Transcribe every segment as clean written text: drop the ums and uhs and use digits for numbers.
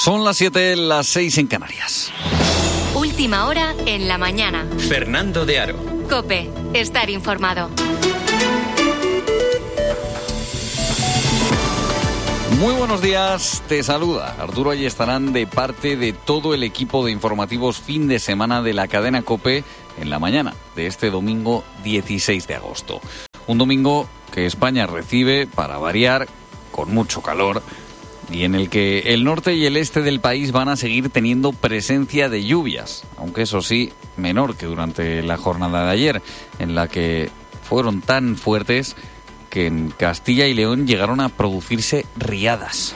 Son las 7, las 6 en Canarias. Última hora en la mañana. Fernando de Aro. COPE. Estar informado. Muy buenos días, te saluda Arturo Ayestarán de parte de todo el equipo de informativos fin de semana de la cadena COPE en la mañana de este domingo 16 de agosto. Un domingo que España recibe, para variar, con mucho calor y en el que el norte y el este del país van a seguir teniendo presencia de lluvias, aunque eso sí, menor que durante la jornada de ayer, en la que fueron tan fuertes que en Castilla y León llegaron a producirse riadas.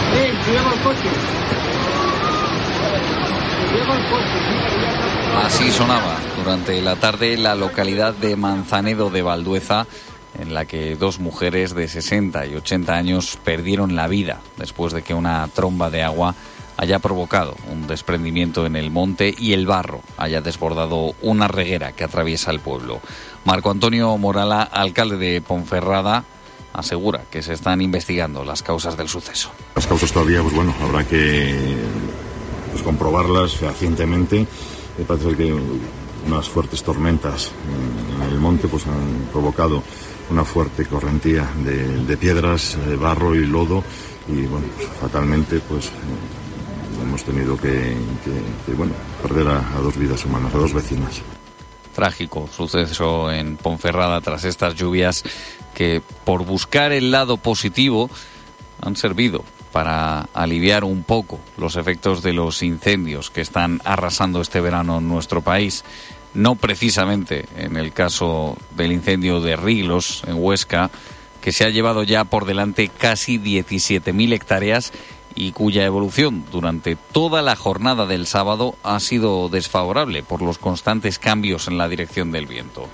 Así sonaba durante la tarde la localidad de Manzanedo de Valdueza, en la que dos mujeres de 60 y 80 años perdieron la vida después de que una tromba de agua haya provocado un desprendimiento en el monte y el barro haya desbordado una reguera que atraviesa el pueblo. Marco Antonio Morala, alcalde de Ponferrada, asegura que se están investigando las causas del suceso. Las causas todavía, habrá que comprobarlas fehacientemente. Parece que unas fuertes tormentas en el monte han provocado una fuerte correntía de piedras, barro y lodo y fatalmente hemos tenido que perder a dos vidas humanas, a dos vecinas. Trágico suceso en Ponferrada tras estas lluvias que, por buscar el lado positivo, han servido para aliviar un poco los efectos de los incendios que están arrasando este verano en nuestro país. No precisamente en el caso del incendio de Riglos, en Huesca, que se ha llevado ya por delante casi 17.000 hectáreas y cuya evolución durante toda la jornada del sábado ha sido desfavorable por los constantes cambios en la dirección del viento.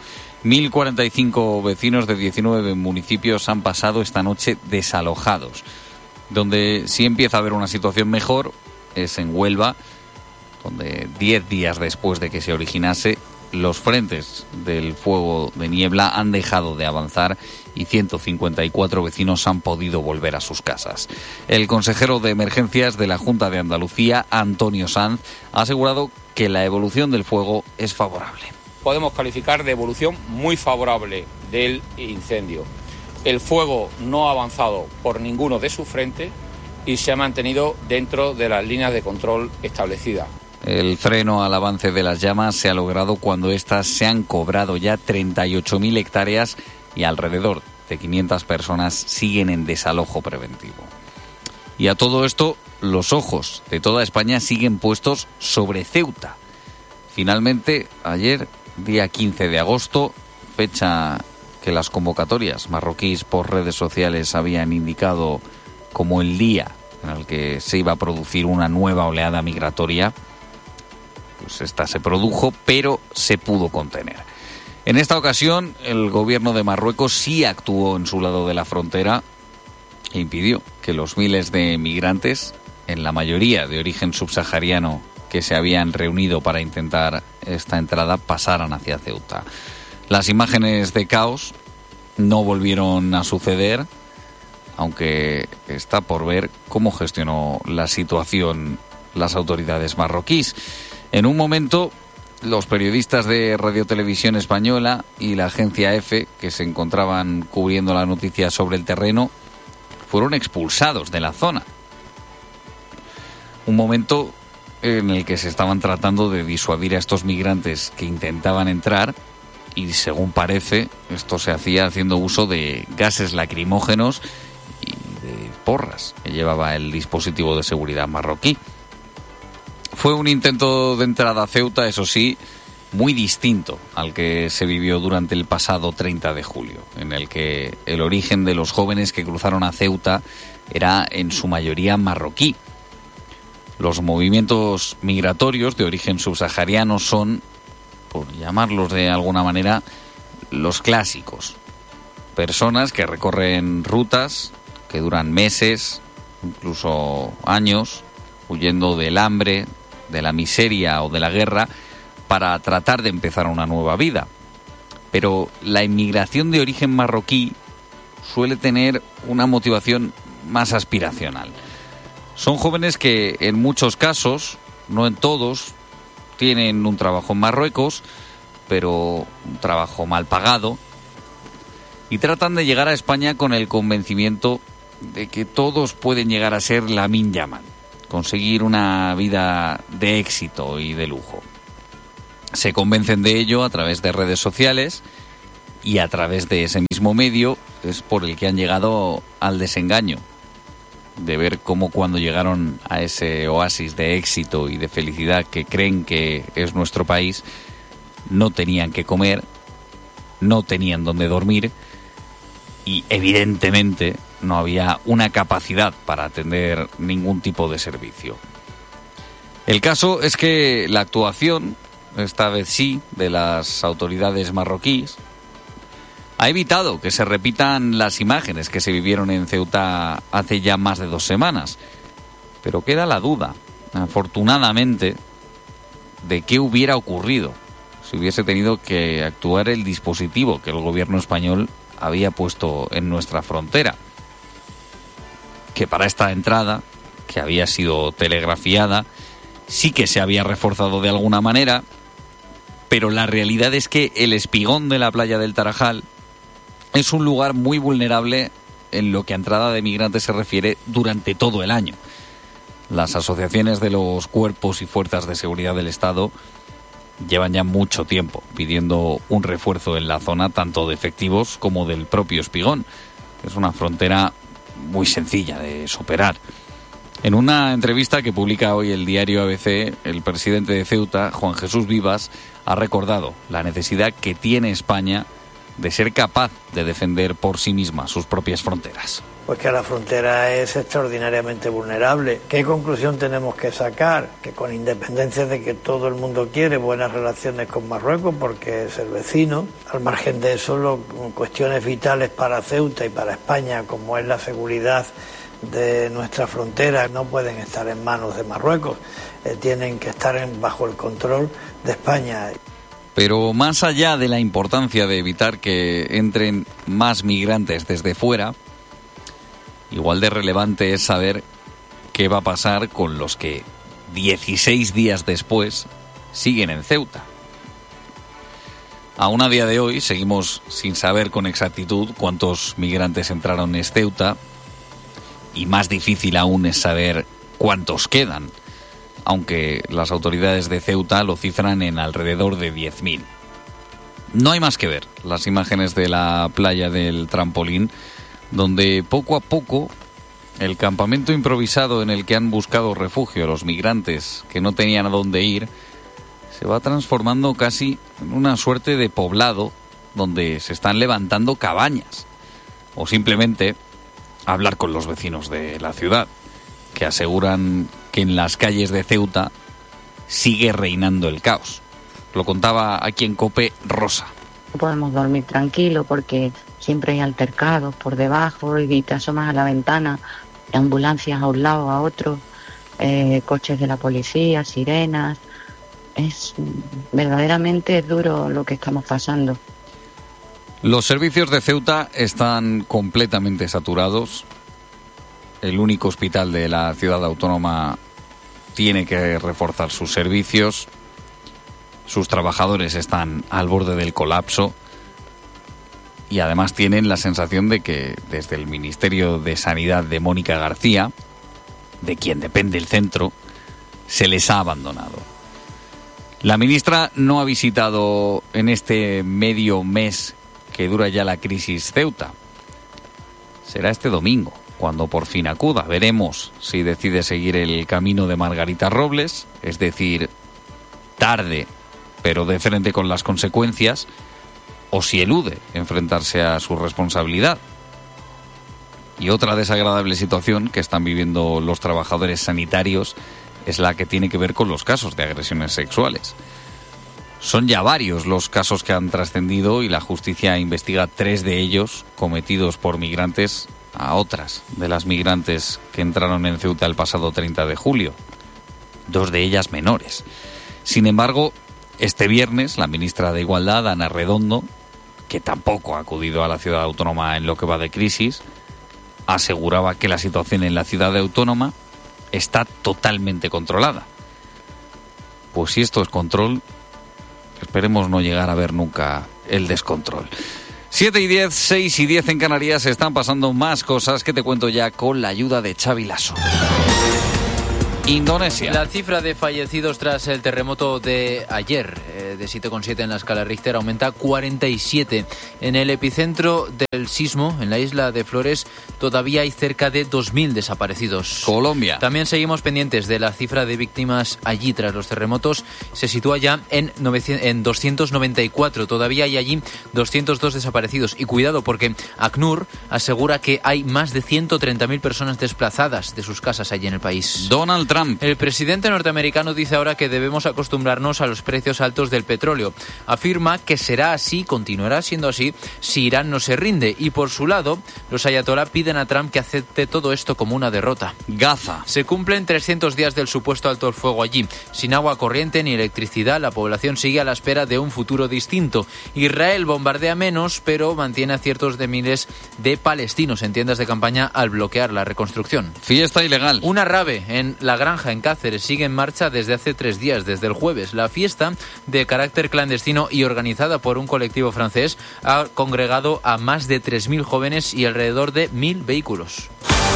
1.045 vecinos de 19 municipios han pasado esta noche desalojados. Donde sí empieza a haber una situación mejor es en Huelva, donde 10 días después de que se originase, los frentes del fuego de niebla han dejado de avanzar y 154 vecinos han podido volver a sus casas. El consejero de Emergencias de la Junta de Andalucía, Antonio Sanz, ha asegurado que la evolución del fuego es favorable. Podemos calificar de evolución muy favorable del incendio. El fuego no ha avanzado por ninguno de sus frentes y se ha mantenido dentro de las líneas de control establecidas. El freno al avance de las llamas se ha logrado cuando éstas se han cobrado ya 38.000 hectáreas y alrededor de 500 personas siguen en desalojo preventivo. Y a todo esto, los ojos de toda España siguen puestos sobre Ceuta. Finalmente, ayer, día 15 de agosto, fecha que las convocatorias marroquíes por redes sociales habían indicado como el día en el que se iba a producir una nueva oleada migratoria, esta se produjo, pero se pudo contener. En esta ocasión, el gobierno de Marruecos sí actuó en su lado de la frontera e impidió que los miles de migrantes, en la mayoría de origen subsahariano, que se habían reunido para intentar esta entrada, pasaran hacia Ceuta. Las imágenes de caos no volvieron a suceder, aunque está por ver cómo gestionó la situación las autoridades marroquíes. En un momento, los periodistas de Radio Televisión Española y la agencia EFE, que se encontraban cubriendo la noticia sobre el terreno, fueron expulsados de la zona. Un momento en el que se estaban tratando de disuadir a estos migrantes que intentaban entrar y, según parece, esto se hacía haciendo uso de gases lacrimógenos y de porras que llevaba el dispositivo de seguridad marroquí. Fue un intento de entrada a Ceuta, eso sí, muy distinto al que se vivió durante el pasado 30 de julio, en el que el origen de los jóvenes que cruzaron a Ceuta era en su mayoría marroquí. Los movimientos migratorios de origen subsahariano son, por llamarlos de alguna manera, los clásicos. Personas que recorren rutas que duran meses, incluso años, huyendo del hambre, de la miseria o de la guerra, para tratar de empezar una nueva vida. Pero la inmigración de origen marroquí suele tener una motivación más aspiracional. Son jóvenes que en muchos casos, no en todos, tienen un trabajo en Marruecos, pero un trabajo mal pagado, y tratan de llegar a España con el convencimiento de que todos pueden llegar a ser Lamine Yamal, conseguir una vida de éxito y de lujo. Se convencen de ello a través de redes sociales y a través de ese mismo medio es por el que han llegado al desengaño de ver cómo cuando llegaron a ese oasis de éxito y de felicidad que creen que es nuestro país, no tenían que comer, no tenían dónde dormir y evidentemente no había una capacidad para atender ningún tipo de servicio. El caso es que la actuación, esta vez sí, de las autoridades marroquíes, ha evitado que se repitan las imágenes que se vivieron en Ceuta hace ya más de 2 semanas. Pero queda la duda, afortunadamente, de qué hubiera ocurrido si hubiese tenido que actuar el dispositivo que el gobierno español había puesto en nuestra frontera. Que para esta entrada, que había sido telegrafiada, sí que se había reforzado de alguna manera, pero la realidad es que el espigón de la playa del Tarajal es un lugar muy vulnerable en lo que a entrada de migrantes se refiere durante todo el año. Las asociaciones de los cuerpos y fuerzas de seguridad del Estado llevan ya mucho tiempo pidiendo un refuerzo en la zona, tanto de efectivos como del propio espigón. Es una frontera muy sencilla de superar. En una entrevista que publica hoy el diario ABC, el presidente de Ceuta, Juan Jesús Vivas, ha recordado la necesidad que tiene España de ser capaz de defender por sí misma sus propias fronteras. Pues que la frontera es extraordinariamente vulnerable. ¿Qué conclusión tenemos que sacar? Que con independencia de que todo el mundo quiere buenas relaciones con Marruecos porque es el vecino, al margen de eso, cuestiones vitales para Ceuta y para España, como es la seguridad de nuestra frontera, no pueden estar en manos de Marruecos, tienen que estar bajo el control de España. Pero más allá de la importancia de evitar que entren más migrantes desde fuera, igual de relevante es saber qué va a pasar con los que 16 días después siguen en Ceuta. Aún a día de hoy seguimos sin saber con exactitud cuántos migrantes entraron en Ceuta y más difícil aún es saber cuántos quedan, aunque las autoridades de Ceuta lo cifran en alrededor de 10.000. No hay más que ver las imágenes de la playa del Trampolín, donde poco a poco el campamento improvisado en el que han buscado refugio los migrantes que no tenían a dónde ir se va transformando casi en una suerte de poblado donde se están levantando cabañas o simplemente hablar con los vecinos de la ciudad, que aseguran que en las calles de Ceuta sigue reinando el caos. Lo contaba aquí en COPE Rosa. No podemos dormir tranquilo porque siempre hay altercados por debajo y te asomas a la ventana, ambulancias a un lado, a otro, coches de la policía, sirenas. Es verdaderamente duro lo que estamos pasando. Los servicios de Ceuta están completamente saturados. El único hospital de la ciudad autónoma tiene que reforzar sus servicios. Sus trabajadores están al borde del colapso y además tienen la sensación de que desde el Ministerio de Sanidad de Mónica García, de quien depende el centro, se les ha abandonado. La ministra no ha visitado en este medio mes que dura ya la crisis Ceuta. Será este domingo cuando por fin acuda. Veremos si decide seguir el camino de Margarita Robles, es decir, tarde pero de frente con las consecuencias, o si elude enfrentarse a su responsabilidad. Y otra desagradable situación que están viviendo los trabajadores sanitarios es la que tiene que ver con los casos de agresiones sexuales. Son ya varios los casos que han trascendido y la justicia investiga 3 de ellos cometidos por migrantes a otras de las migrantes que entraron en Ceuta el pasado 30 de julio. 2 de ellas menores. Sin embargo, este viernes la ministra de Igualdad, Ana Redondo, que tampoco ha acudido a la ciudad autónoma en lo que va de crisis, aseguraba que la situación en la ciudad autónoma está totalmente controlada. Pues si esto es control, esperemos no llegar a ver nunca el descontrol. 7:10, 6:10 en Canarias. Están pasando más cosas que te cuento ya con la ayuda de Xavi Lasso. Indonesia. La cifra de fallecidos tras el terremoto de ayer, de 7,7 en la escala Richter, aumenta a 47. En el epicentro del sismo, en la isla de Flores, todavía hay cerca de 2.000 desaparecidos. Colombia. También seguimos pendientes de la cifra de víctimas allí tras los terremotos. Se sitúa ya en 294. Todavía hay allí 202 desaparecidos. Y cuidado, porque ACNUR asegura que hay más de 130.000 personas desplazadas de sus casas allí en el país. Donald Trump. El presidente norteamericano dice ahora que debemos acostumbrarnos a los precios altos del petróleo. Afirma que será así, continuará siendo así, si Irán no se rinde. Y por su lado, los ayatolá piden a Trump que acepte todo esto como una derrota. Gaza. Se cumplen 300 días del supuesto alto el fuego allí. Sin agua corriente ni electricidad, la población sigue a la espera de un futuro distinto. Israel bombardea menos, pero mantiene a cientos de miles de palestinos en tiendas de campaña al bloquear la reconstrucción. Fiesta ilegal. Una rave en La Granja, en Cáceres, sigue en marcha desde hace 3 días, desde el jueves. La fiesta, de carácter clandestino y organizada por un colectivo francés, ha congregado a más de 3.000 jóvenes y alrededor de 1.000 vehículos.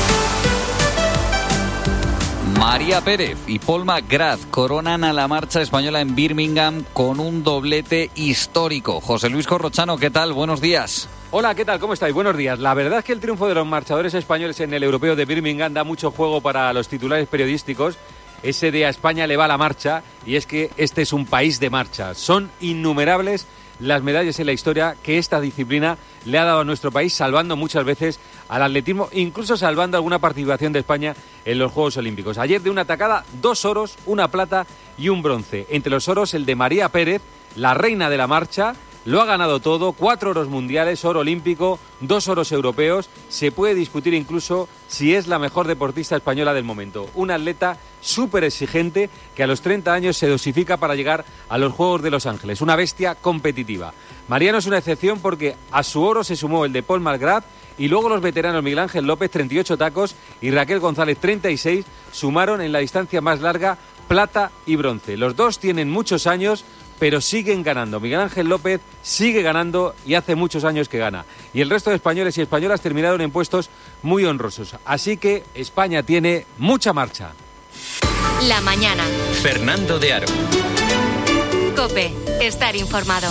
María Pérez y Paul McGrath coronan a la marcha española en Birmingham con un doblete histórico. José Luis Corrochano, ¿qué tal? Buenos días. Hola, ¿qué tal? ¿Cómo estáis? Buenos días. La verdad es que el triunfo de los marchadores españoles en el Europeo de Birmingham da mucho juego para los titulares periodísticos. Ese de a España le va la marcha, y es que este es un país de marcha. Son innumerables las medallas en la historia que esta disciplina le ha dado a nuestro país, salvando muchas veces al atletismo, incluso salvando alguna participación de España en los Juegos Olímpicos. Ayer, de una tacada, 2 oros, una plata y un bronce. Entre los oros, el de María Pérez, la reina de la marcha. Lo ha ganado todo, 4 oros mundiales, oro olímpico, 2 oros europeos. Se puede discutir incluso si es la mejor deportista española del momento. Una atleta súper exigente que a los 30 años se dosifica para llegar a los Juegos de Los Ángeles. Una bestia competitiva. María no es una excepción porque a su oro se sumó el de Paul McGrath y luego los veteranos Miguel Ángel López, 38 tacos, y Raquel González, 36, sumaron en la distancia más larga plata y bronce. Los dos tienen muchos años, pero siguen ganando. Miguel Ángel López sigue ganando y hace muchos años que gana. Y el resto de españoles y españolas terminaron en puestos muy honrosos. Así que España tiene mucha marcha. La mañana. Fernando de Aro. COPE. Estar informado.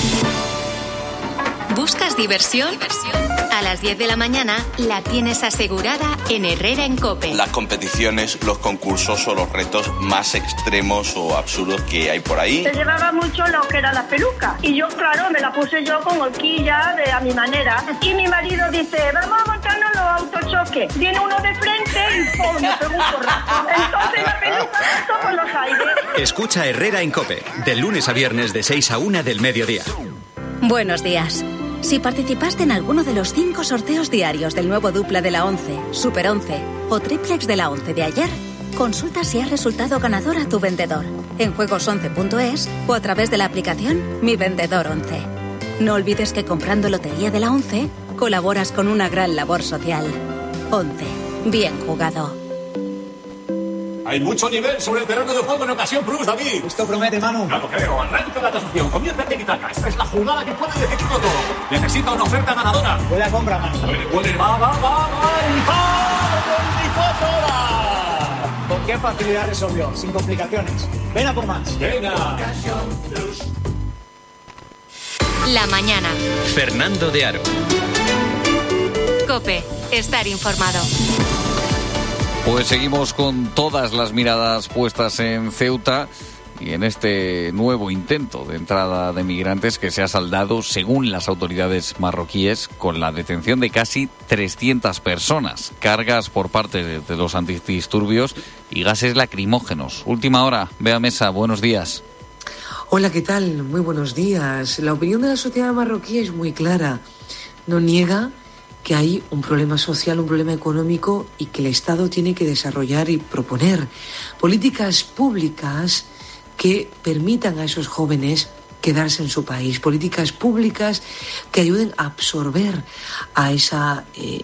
¿Buscas diversión? A las 10 de la mañana la tienes asegurada en Herrera en COPE. Las competiciones, los concursos o los retos más extremos o absurdos que hay por ahí. Se llevaba mucho lo que era la peluca. Y yo, claro, me la puse yo con horquilla a mi manera. Y mi marido dice, vamos a montarnos los autochoques. Viene uno de frente y ¡pum! Me pegó un porrazo. Entonces la peluca pasó por los aires. Escucha Herrera en COPE, de lunes a viernes de 6 a 1 del mediodía. Buenos días. Si participaste en alguno de los 5 sorteos diarios del nuevo dupla de la 11, Super 11 o triplex de la 11 de ayer, consulta si has resultado ganador a tu vendedor en juegos11.es o a través de la aplicación Mi Vendedor 11. No olvides que comprando lotería de la 11 colaboras con una gran labor social. 11. Bien jugado. Hay mucho nivel sobre el terreno de juego en ocasión Plus, David. Esto promete, Manu. No lo creo. Arranca la tasación. Comienza en Tiki-Taka. Esta es la jugada que puede decidirlo todo. Necesita una oferta ganadora. Buena compra, Manu. Puede. Va. ¡Y va! 24 horas. ¿Con qué facilidad resolvió? Sin complicaciones. Ven a por más. Venga. La mañana. Fernando de Aro. COPE. Estar informado. Pues seguimos con todas las miradas puestas en Ceuta y en este nuevo intento de entrada de migrantes que se ha saldado, según las autoridades marroquíes, con la detención de casi 300 personas, cargas por parte de los antidisturbios y gases lacrimógenos. Última hora, Bea Mesa, buenos días. Hola, ¿qué tal? Muy buenos días. La opinión de la sociedad marroquí es muy clara. No niega que hay un problema social, un problema económico y que el Estado tiene que desarrollar y proponer políticas públicas que permitan a esos jóvenes quedarse en su país, políticas públicas que ayuden a absorber a esas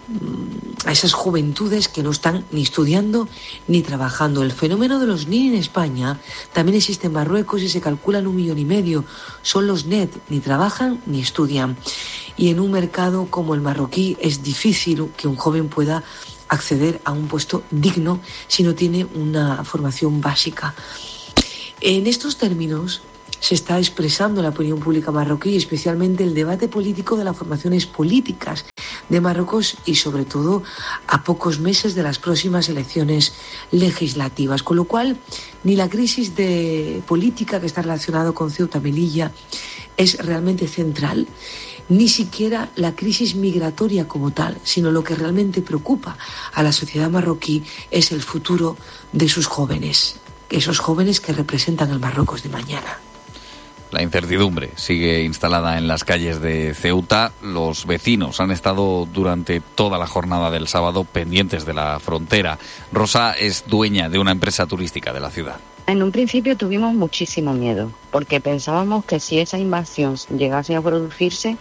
juventudes que no están ni estudiando ni trabajando. El fenómeno de los NEET en España también existe en Marruecos y se calculan 1,5 millones. Son los NEET, ni trabajan ni estudian. Y en un mercado como el marroquí es difícil que un joven pueda acceder a un puesto digno si no tiene una formación básica. En estos términos se está expresando la opinión pública marroquí y especialmente el debate político de las formaciones políticas de Marruecos y sobre todo a pocos meses de las próximas elecciones legislativas, con lo cual ni la crisis de política que está relacionada con Ceuta Melilla es realmente central, ni siquiera la crisis migratoria como tal, sino lo que realmente preocupa a la sociedad marroquí es el futuro de sus jóvenes, esos jóvenes que representan el Marruecos de mañana. La incertidumbre sigue instalada en las calles de Ceuta. Los vecinos han estado durante toda la jornada del sábado pendientes de la frontera. Rosa es dueña de una empresa turística de la ciudad. En un principio tuvimos muchísimo miedo, porque pensábamos que si esa invasión llegase a producirse,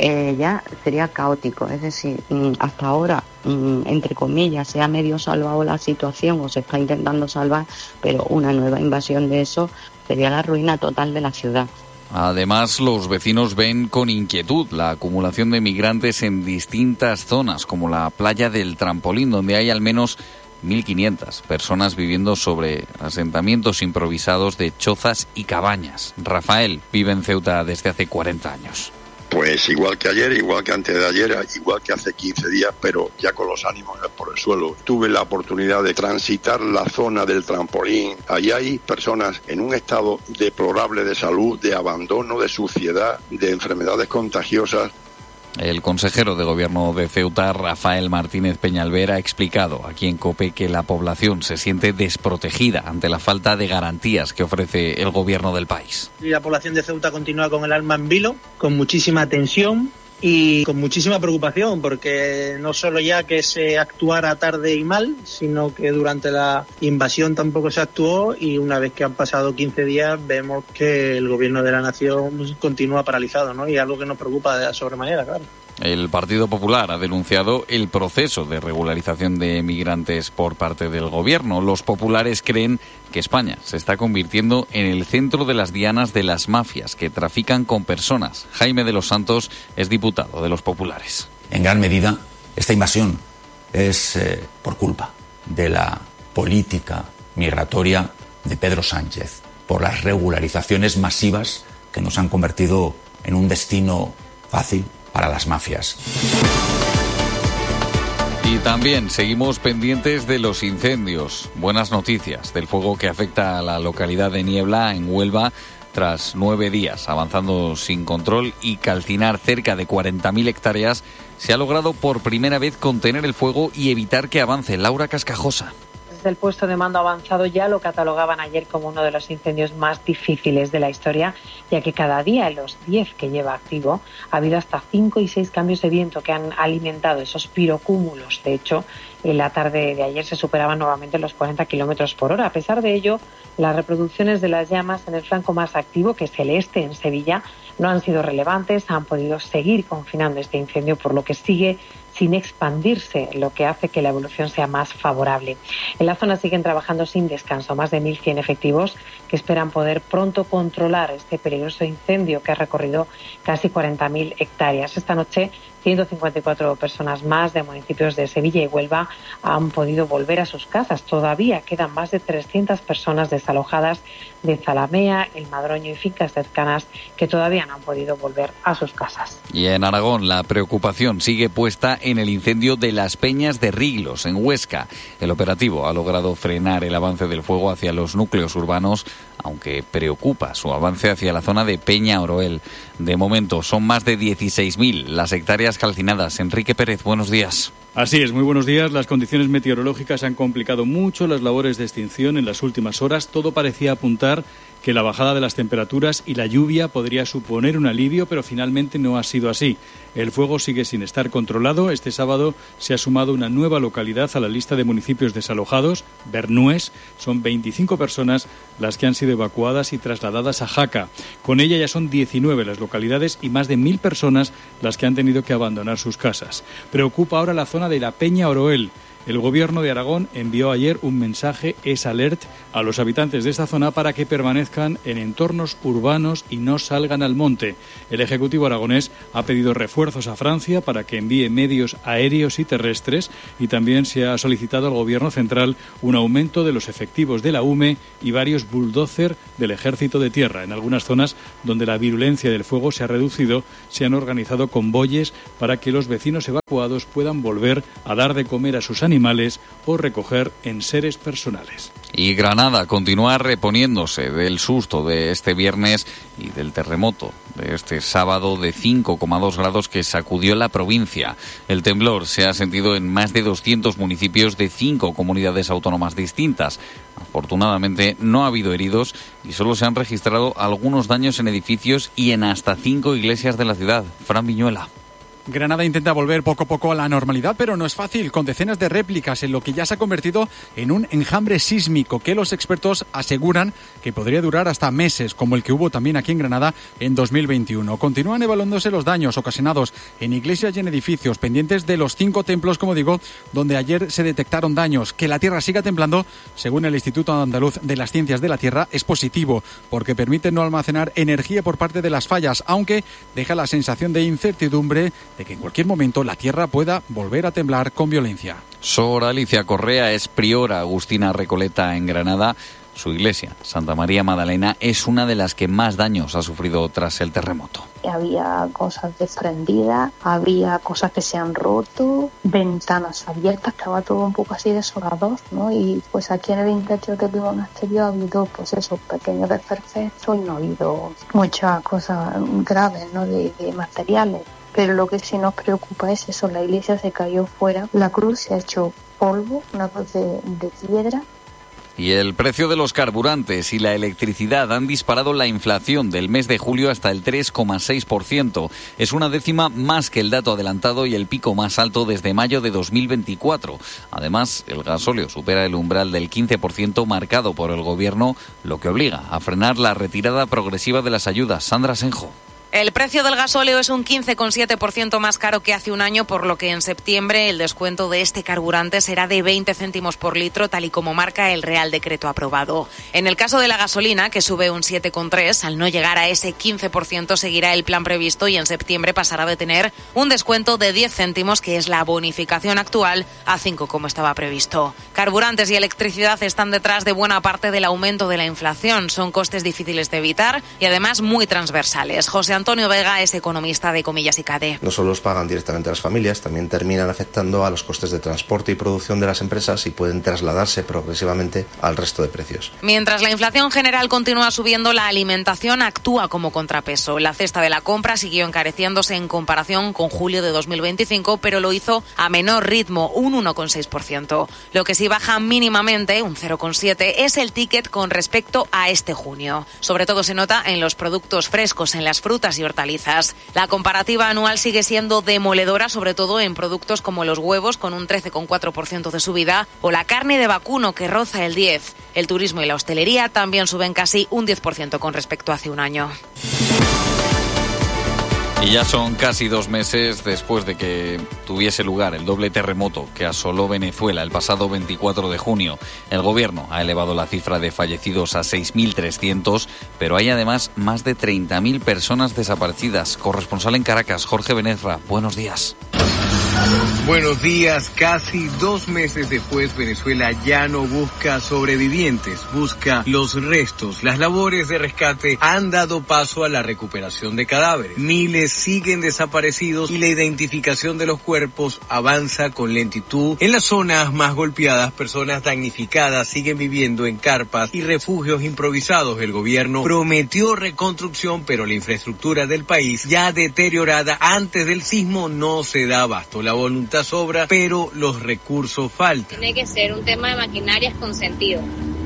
ya sería caótico. Es decir, hasta ahora, entre comillas, se ha medio salvado la situación o se está intentando salvar, pero una nueva invasión de eso sería la ruina total de la ciudad. Además, los vecinos ven con inquietud la acumulación de migrantes en distintas zonas, como la playa del Trampolín, donde hay al menos 1.500 personas viviendo sobre asentamientos improvisados de chozas y cabañas. Rafael vive en Ceuta desde hace 40 años. Pues igual que ayer, igual que antes de ayer, igual que hace 15 días, pero ya con los ánimos por el suelo. Tuve la oportunidad de transitar la zona del Trampolín. Allí hay personas en un estado deplorable de salud, de abandono, de suciedad, de enfermedades contagiosas. El consejero de Gobierno de Ceuta, Rafael Martínez Peñalver, ha explicado aquí en COPE que la población se siente desprotegida ante la falta de garantías que ofrece el Gobierno del país. Y la población de Ceuta continúa con el alma en vilo, con muchísima tensión y con muchísima preocupación, porque no solo ya que se actuara tarde y mal, sino que durante la invasión tampoco se actuó, y una vez que han pasado 15 días vemos que el gobierno de la nación continúa paralizado, ¿no? Y algo que nos preocupa de sobremanera, claro. El Partido Popular ha denunciado el proceso de regularización de migrantes por parte del gobierno. Los populares creen que España se está convirtiendo en el centro de las dianas de las mafias que trafican con personas. Jaime de los Santos es diputado de los populares. En gran medida, esta invasión es por culpa de la política migratoria de Pedro Sánchez, por las regularizaciones masivas que nos han convertido en un destino fácil para las mafias. Y también seguimos pendientes de los incendios. Buenas noticias del fuego que afecta a la localidad de Niebla, en Huelva, tras 9 días avanzando sin control y calcinar cerca de 40.000 hectáreas. Se ha logrado por primera vez contener el fuego y evitar que avance. Laura Cascajosa. Desde el puesto de mando avanzado ya lo catalogaban ayer como uno de los incendios más difíciles de la historia, ya que cada día en los 10 que lleva activo ha habido hasta 5 y 6 cambios de viento que han alimentado esos pirocúmulos. De hecho, en la tarde de ayer se superaban nuevamente los 40 kilómetros por hora. A pesar de ello, las reproducciones de las llamas en el flanco más activo, que es el este, en Sevilla, no han sido relevantes. Han podido seguir confinando este incendio, por lo que sigue sin expandirse, lo que hace que la evolución sea más favorable. En la zona siguen trabajando sin descanso más de 1.100 efectivos que esperan poder pronto controlar este peligroso incendio que ha recorrido casi 40.000 hectáreas. Esta noche 154 personas más de municipios de Sevilla y Huelva han podido volver a sus casas. Todavía quedan más de 300 personas desalojadas de Zalamea, El Madroño y fincas cercanas que todavía no han podido volver a sus casas. Y en Aragón la preocupación sigue puesta en el incendio de las Peñas de Riglos, en Huesca. El operativo ha logrado frenar el avance del fuego hacia los núcleos urbanos, aunque preocupa su avance hacia la zona de Peña Oroel. De momento son más de 16.000 las hectáreas calcinadas. Enrique Pérez, buenos días. Así es, muy buenos días. Las condiciones meteorológicas han complicado mucho las labores de extinción en las últimas horas. Todo parecía apuntar que la bajada de las temperaturas y la lluvia podría suponer un alivio, pero finalmente no ha sido así. El fuego sigue sin estar controlado. Este sábado se ha sumado una nueva localidad a la lista de municipios desalojados, Bernués. Son 25 personas las que han sido evacuadas y trasladadas a Jaca. Con ella ya son 19 las localidades y más de 1.000 personas las que han tenido que abandonar sus casas. Preocupa ahora la zona de la Peña Oroel. El Gobierno de Aragón envió ayer un mensaje Es-Alert a los habitantes de esta zona para que permanezcan en entornos urbanos y no salgan al monte. El Ejecutivo aragonés ha pedido refuerzos a Francia para que envíe medios aéreos y terrestres, y también se ha solicitado al Gobierno central un aumento de los efectivos de la UME y varios bulldozer del Ejército de Tierra. En algunas zonas donde la virulencia del fuego se ha reducido, se han organizado convoyes para que los vecinos evacuados puedan volver a dar de comer a sus animales o recoger enseres personales. Y Granada continúa reponiéndose del susto de este viernes y del terremoto de este sábado de 5,2 grados que sacudió la provincia. El temblor se ha sentido en más de 200 municipios de 5 comunidades autónomas distintas. Afortunadamente no ha habido heridos y solo se han registrado algunos daños en edificios y en hasta 5 iglesias de la ciudad. Fran Viñuela. Granada intenta volver poco a poco a la normalidad, pero no es fácil, con decenas de réplicas en lo que ya se ha convertido en un enjambre sísmico que los expertos aseguran que podría durar hasta meses, como el que hubo también aquí en Granada en 2021. Continúan evaluándose los daños ocasionados en iglesias y en edificios, pendientes de los 5 templos, como digo, donde ayer se detectaron daños. Que la tierra siga temblando, según el Instituto Andaluz de las Ciencias de la Tierra, es positivo, porque permite no almacenar energía por parte de las fallas, aunque deja la sensación de incertidumbre de que en cualquier momento la tierra pueda volver a temblar con violencia. Sor Alicia Correa es priora agustina Recoleta en Granada. Su iglesia, Santa María Magdalena, es una de las que más daños ha sufrido tras el terremoto. Había cosas desprendidas, había cosas que se han roto, ventanas abiertas, estaba todo un poco así desolador, ¿no? Y pues aquí en el interior del monasterio ha habido pues esos pequeños desperfectos y no ha habido muchas cosas graves, ¿no? de materiales. Pero lo que sí nos preocupa es eso, la iglesia se cayó fuera, la cruz se ha hecho polvo, una cruz de piedra. Y el precio de los carburantes y la electricidad han disparado la inflación del mes de julio hasta el 3,6%. Es una décima más que el dato adelantado y el pico más alto desde mayo de 2024. Además, el gasóleo supera el umbral del 15% marcado por el Gobierno, lo que obliga a frenar la retirada progresiva de las ayudas. Sandra Senjo. El precio del gasóleo es un 15,7% más caro que hace un año, por lo que en septiembre el descuento de este carburante será de 20 céntimos por litro, tal y como marca el Real Decreto aprobado. En el caso de la gasolina, que sube un 7,3%, al no llegar a ese 15% seguirá el plan previsto y en septiembre pasará de tener un descuento de 10 céntimos, que es la bonificación actual, a 5 como estaba previsto. Carburantes y electricidad están detrás de buena parte del aumento de la inflación. Son costes difíciles de evitar y además muy transversales. José Antonio Vega es economista de Comillas y CADE. No solo los pagan directamente las familias, también terminan afectando a los costes de transporte y producción de las empresas y pueden trasladarse progresivamente al resto de precios. Mientras la inflación general continúa subiendo, la alimentación actúa como contrapeso. La cesta de la compra siguió encareciéndose en comparación con julio de 2025, pero lo hizo a menor ritmo, un 1,6%. Lo que sí baja mínimamente, un 0,7%, es el ticket con respecto a este junio. Sobre todo se nota en los productos frescos, en las frutas y hortalizas. La comparativa anual sigue siendo demoledora, sobre todo en productos como los huevos, con un 13,4% de subida, o la carne de vacuno, que roza el 10%. El turismo y la hostelería también suben casi un 10% con respecto a hace un año. Y ya son casi 2 meses después de que tuviese lugar el doble terremoto que asoló Venezuela el pasado 24 de junio. El Gobierno ha elevado la cifra de fallecidos a 6.300, pero hay además más de 30.000 personas desaparecidas. Corresponsal en Caracas, Jorge Benezra, buenos días. Buenos días. Casi 2 meses después, Venezuela ya no busca sobrevivientes, busca los restos. Las labores de rescate han dado paso a la recuperación de cadáveres. Miles siguen desaparecidos y la identificación de los cuerpos avanza con lentitud. En las zonas más golpeadas, personas damnificadas siguen viviendo en carpas y refugios improvisados. El gobierno prometió reconstrucción, pero la infraestructura del país, ya deteriorada antes del sismo, no se da abasto. La voluntad sobra, pero los recursos faltan. Tiene que ser un tema de maquinarias con sentido.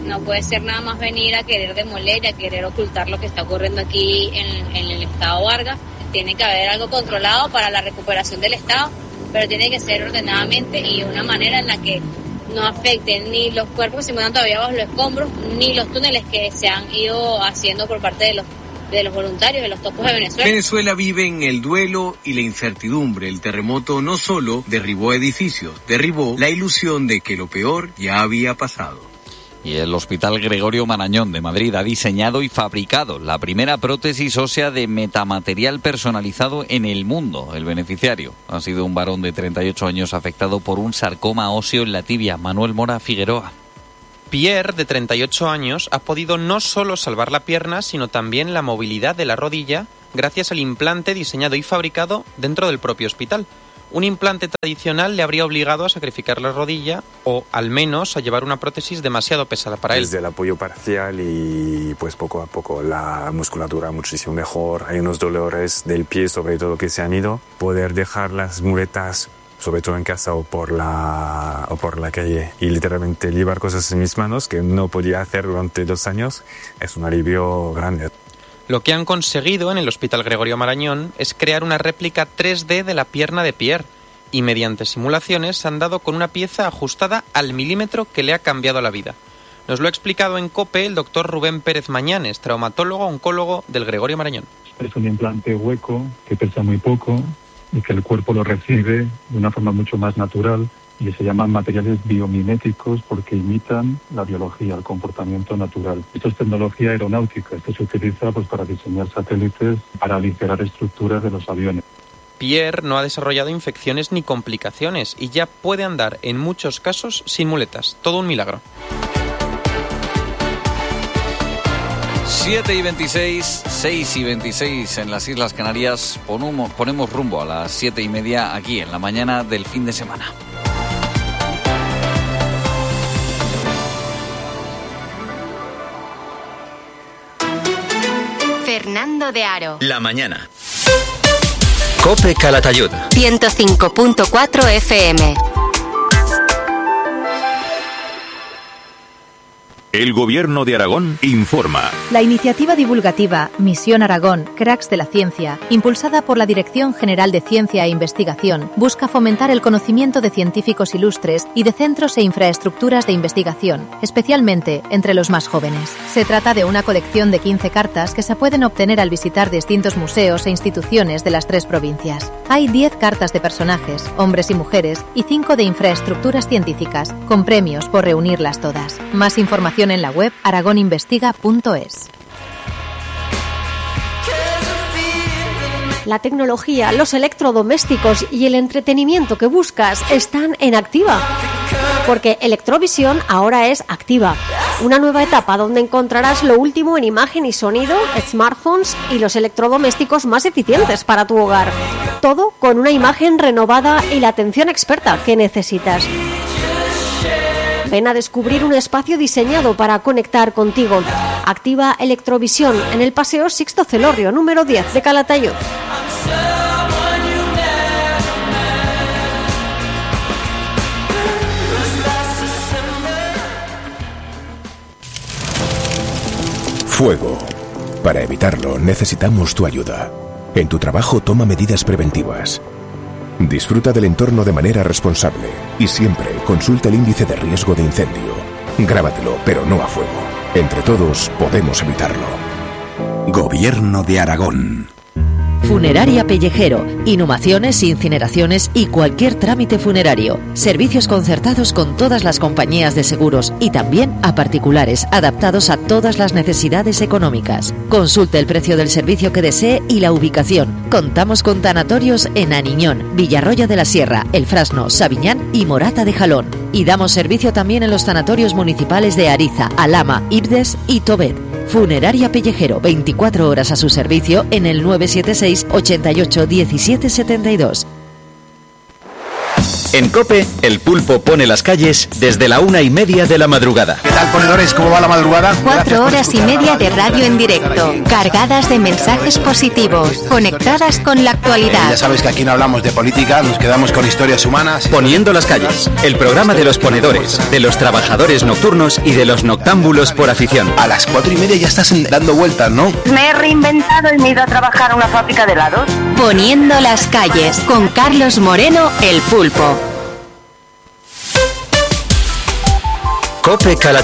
No puede ser nada más venir a querer demoler, a querer ocultar lo que está ocurriendo aquí en el Estado Vargas. Tiene que haber algo controlado para la recuperación del Estado, pero tiene que ser ordenadamente y de una manera en la que no afecten ni los cuerpos que se encuentran todavía bajo los escombros, ni los túneles que se han ido haciendo por parte de los voluntarios, de los topos de Venezuela. Venezuela vive en el duelo y la incertidumbre. El terremoto no solo derribó edificios, derribó la ilusión de que lo peor ya había pasado. Y el Hospital Gregorio Marañón de Madrid ha diseñado y fabricado la primera prótesis ósea de metamaterial personalizado en el mundo. El beneficiario ha sido un varón de 38 años afectado por un sarcoma óseo en la tibia. Manuel Mora Figueroa. Pierre, de 38 años, ha podido no solo salvar la pierna, sino también la movilidad de la rodilla gracias al implante diseñado y fabricado dentro del propio hospital. Un implante tradicional le habría obligado a sacrificar la rodilla o, al menos, a llevar una prótesis demasiado pesada para él. Desde el apoyo parcial y pues poco a poco la musculatura muchísimo mejor. Hay unos dolores del pie sobre todo que se han ido. Poder dejar las muletas sobre todo en casa o por la calle y literalmente llevar cosas en mis manos que no podía hacer durante 2 años es un alivio grande. Lo que han conseguido en el Hospital Gregorio Marañón es crear una réplica 3D de la pierna de Pierre y mediante simulaciones han dado con una pieza ajustada al milímetro que le ha cambiado la vida. Nos lo ha explicado en COPE el doctor Rubén Pérez Mañanes, traumatólogo oncólogo del Gregorio Marañón. Es un implante hueco que pesa muy poco y que el cuerpo lo recibe de una forma mucho más natural y se llaman materiales biomiméticos porque imitan la biología, el comportamiento natural. Esto es tecnología aeronáutica, esto se utiliza pues para diseñar satélites, para aligerar estructuras de los aviones. Pierre no ha desarrollado infecciones ni complicaciones y ya puede andar en muchos casos sin muletas. Todo un milagro. 7:26, 6:26 en las Islas Canarias. Ponemos rumbo a las 7:30 aquí en la mañana del fin de semana. Fernando de Aro. La mañana. COPE Calatayud. 105.4 FM. El Gobierno de Aragón informa. La iniciativa divulgativa Misión Aragón, Cracks de la Ciencia, impulsada por la Dirección General de Ciencia e Investigación, busca fomentar el conocimiento de científicos ilustres y de centros e infraestructuras de investigación, especialmente entre los más jóvenes. Se trata de una colección de 15 cartas que se pueden obtener al visitar distintos museos e instituciones de las 3 provincias. Hay 10 cartas de personajes, hombres y mujeres, y 5 de infraestructuras científicas, con premios por reunirlas todas. Más información en la web aragoninvestiga.es. La tecnología, los electrodomésticos y el entretenimiento que buscas están en Activa. Porque Electrovisión ahora es Activa. Una nueva etapa donde encontrarás lo último en imagen y sonido, smartphones y los electrodomésticos más eficientes para tu hogar. Todo con una imagen renovada y la atención experta que necesitas. Ven a descubrir un espacio diseñado para conectar contigo. Activa Electrovisión en el Paseo Sixto Celorrio, número 10 de Calatayud. Fuego. Para evitarlo necesitamos tu ayuda. En tu trabajo toma medidas preventivas. Disfruta del entorno de manera responsable y siempre consulta el índice de riesgo de incendio. Grábatelo, pero no a fuego. Entre todos podemos evitarlo. Gobierno de Aragón. Funeraria Pellejero, inhumaciones, incineraciones y cualquier trámite funerario. Servicios concertados con todas las compañías de seguros y también a particulares, adaptados a todas las necesidades económicas. Consulte el precio del servicio que desee y la ubicación. Contamos con tanatorios en Aniñón, Villarroya de la Sierra, El Frasno, Sabiñán y Morata de Jalón. Y damos servicio también en los tanatorios municipales de Ariza, Alhama, Ibdes y Tobet. Funeraria Pellejero, 24 horas a su servicio en el 976 88 17 72. En COPE, El Pulpo pone las calles desde la 1:30 de la madrugada. ¿Qué tal, ponedores? ¿Cómo va la madrugada? 4 horas y media de radio en directo, cargadas de mensajes positivos, conectadas con la actualidad. Ya sabes que aquí no hablamos de política, nos quedamos con historias humanas. Poniendo las calles, el programa de los ponedores, de los trabajadores nocturnos y de los noctámbulos por afición. A las 4:30 ya estás dando vueltas, ¿no? Me he reinventado y me he ido a trabajar a una fábrica de helados. Poniendo las calles, con Carlos Moreno, El Pulpo. COPE Calatayud.